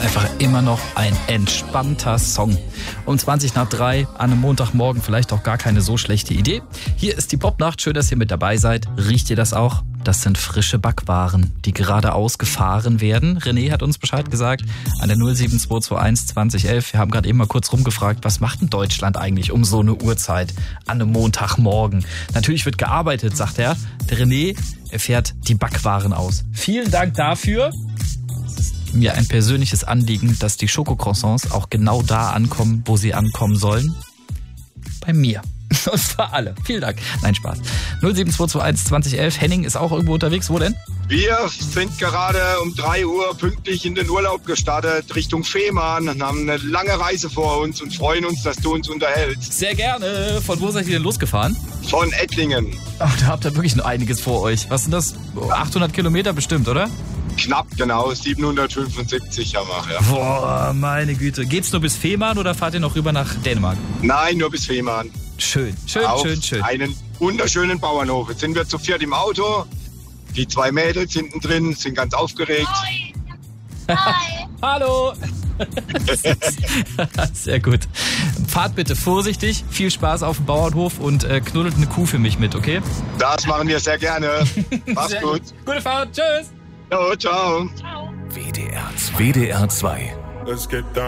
einfach immer noch ein entspannter Song. Um 2:20 an einem Montagmorgen vielleicht auch gar keine so schlechte Idee. Hier ist die Popnacht. Schön, dass ihr mit dabei seid. Riecht ihr das auch? Das sind frische Backwaren, die gerade ausgefahren werden. René hat uns Bescheid gesagt an der 07221 2011. Wir haben gerade eben mal kurz rumgefragt, was macht denn Deutschland eigentlich um so eine Uhrzeit an einem Montagmorgen? Natürlich wird gearbeitet, sagt er. Der René, er fährt die Backwaren aus. Vielen Dank dafür. Es ist mir ein persönliches Anliegen, dass die Schokocroissants auch genau da ankommen, wo sie ankommen sollen. Bei mir. Und zwar alle. Vielen Dank. Nein, Spaß. 07221 2011. Henning ist auch irgendwo unterwegs. Wo denn? Wir sind gerade um 3 Uhr pünktlich in den Urlaub gestartet Richtung Fehmarn und haben eine lange Reise vor uns und freuen uns, dass du uns unterhältst. Sehr gerne. Von wo seid ihr denn losgefahren? Von Ettlingen. Ach, da habt ihr wirklich noch einiges vor euch. Was sind das? 800 Kilometer bestimmt, oder? Knapp, genau. 775 haben wir, ja. Boah, meine Güte. Geht's nur bis Fehmarn oder fahrt ihr noch rüber nach Dänemark? Nein, nur bis Fehmarn. Schön. Auf einen wunderschönen Bauernhof. Jetzt sind wir zu viert im Auto. Die 2 Mädels hinten drin sind ganz aufgeregt. Hi. Hallo. Sehr gut. Fahrt bitte vorsichtig. Viel Spaß auf dem Bauernhof und knuddelt eine Kuh für mich mit, okay? Das machen wir sehr gerne. Mach's gut. Gute Fahrt. Tschüss. Jo, ciao. Ciao. WDR 2. Let's get down.